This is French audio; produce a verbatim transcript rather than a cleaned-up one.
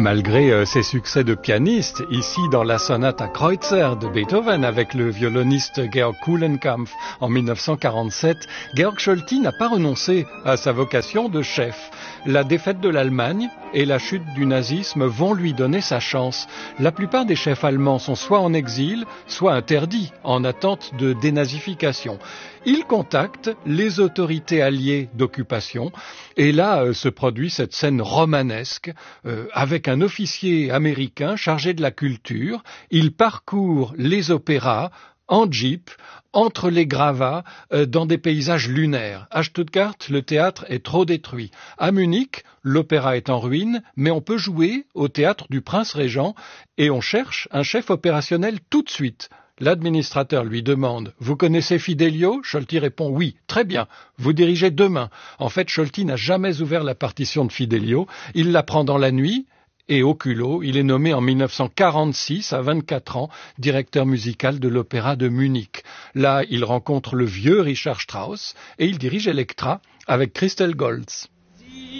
Malgré euh, ses succès de pianiste, ici dans la sonate à Kreutzer de Beethoven avec le violoniste Georg Kulenkampff en mille neuf cent quarante-sept, Georg Scholti n'a pas renoncé à sa vocation de chef. La défaite de l'Allemagne et la chute du nazisme vont lui donner sa chance. La plupart des chefs allemands sont soit en exil, soit interdits en attente de dénazification. Il contacte les autorités alliées d'occupation et là euh, se produit cette scène romanesque euh, avec un officier américain chargé de la culture. Il parcourt les opéras en jeep, entre les gravats, euh, dans des paysages lunaires. À Stuttgart, le théâtre est trop détruit. À Munich, l'opéra est en ruine, mais on peut jouer au théâtre du Prince Régent et on cherche un chef opérationnel tout de suite. L'administrateur lui demande « Vous connaissez Fidelio ?» Scholti répond « Oui, très bien, vous dirigez demain ». En fait, Scholti n'a jamais ouvert la partition de Fidelio, il l'apprend dans la nuit et au culot, il est nommé en mille neuf cent quarante-six, à vingt-quatre ans, directeur musical de l'opéra de Munich. Là, il rencontre le vieux Richard Strauss et il dirige Elektra avec Christel Goltz.